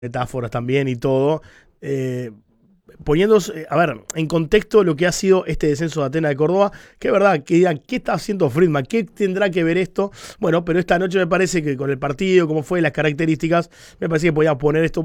metáforas también y todo, poniendo, a ver, en contexto lo que ha sido este descenso de Atenas de Córdoba, que es verdad, que digan, ¿qué está haciendo Friedman? ¿Qué tendrá que ver esto? Bueno, pero esta noche me parece que con el partido, cómo fue, las características, me parece que podíamos poner esto